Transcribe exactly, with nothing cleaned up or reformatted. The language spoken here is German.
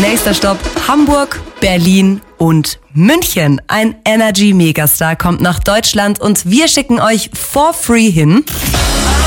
Nächster Stopp Hamburg, Berlin und München. Ein Energy Megastar kommt nach Deutschland und wir schicken euch for free hin.